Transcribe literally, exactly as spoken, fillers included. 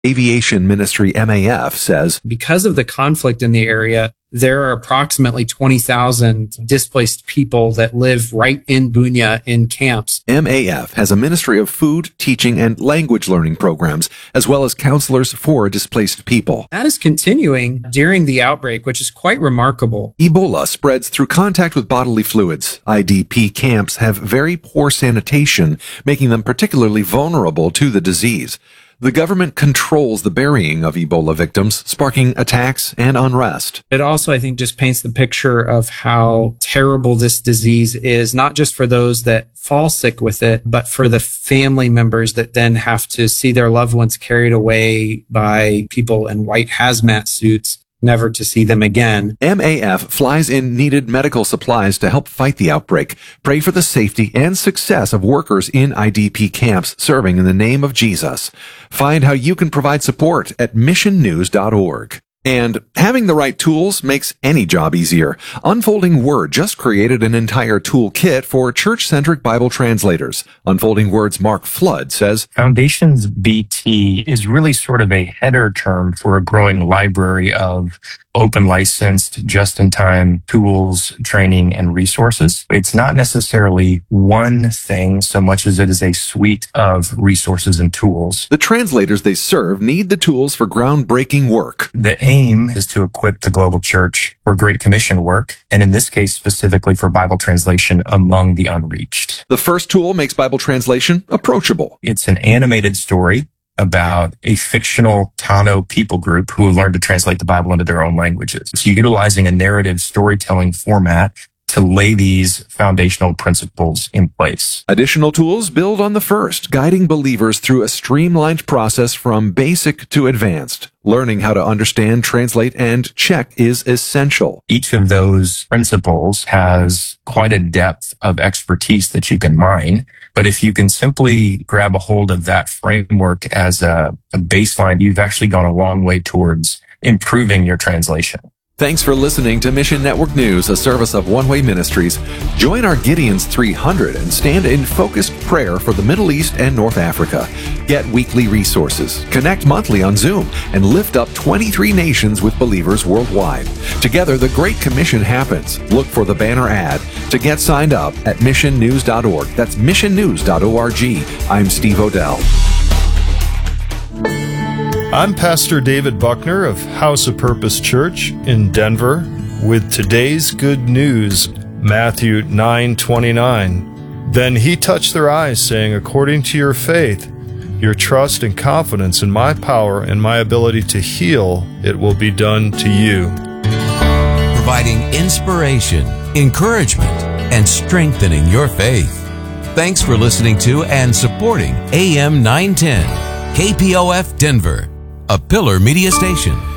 Aviation Ministry M A F says, because of the conflict in the area, there are approximately twenty thousand displaced people that live right in Bunia in camps. M A F has a Ministry of Food, Teaching, and Language Learning programs, as well as counselors for displaced people. That is continuing during the outbreak, which is quite remarkable. Ebola spreads through contact with bodily fluids. I D P camps have very poor sanitation, making them particularly vulnerable to the disease. The government controls the burying of Ebola victims, sparking attacks and unrest. It also, I think, just paints the picture of how terrible this disease is, not just for those that fall sick with it, but for the family members that then have to see their loved ones carried away by people in white hazmat suits, never to see them again. M A F flies in needed medical supplies to help fight the outbreak. Pray for the safety and success of workers in I D P camps serving in the name of Jesus. Find how you can provide support at mission news dot org. And having the right tools makes any job easier. Unfolding Word just created an entire toolkit for church-centric Bible translators. Unfolding Word's Mark Flood says, Foundations B T is really sort of a header term for a growing library of open licensed, just-in-time tools, training, and resources. It's not necessarily one thing so much as it is a suite of resources and tools. The translators they serve need the tools for groundbreaking work. The aim is to equip the global church for Great Commission work, and in this case, specifically for Bible translation among the unreached. The first tool makes Bible translation approachable. It's an animated story about a fictional Tano people group who have learned to translate the Bible into their own languages. So utilizing a narrative storytelling format to lay these foundational principles in place. Additional tools build on the first, guiding believers through a streamlined process from basic to advanced. Learning how to understand, translate, and check is essential. Each of those principles has quite a depth of expertise that you can mine. But if you can simply grab a hold of that framework as a, a baseline, you've actually gone a long way towards improving your translation. Thanks for listening to Mission Network News, a service of One Way Ministries. Join our Gideon's three hundred and stand in focused prayer for the Middle East and North Africa. Get weekly resources, connect monthly on Zoom, and lift up twenty-three nations with believers worldwide. Together, the Great Commission happens. Look for the banner ad to get signed up at mission news dot org. That's mission news dot org. I'm Steve Odell. I'm Pastor David Buckner of House of Purpose Church in Denver with today's good news, Matthew nine twenty-nine. Then he touched their eyes, saying, according to your faith, your trust and confidence in my power and my ability to heal, it will be done to you. Providing inspiration, encouragement, and strengthening your faith. Thanks for listening to and supporting A M nine ten, K P O F Denver, a Pillar Media Station.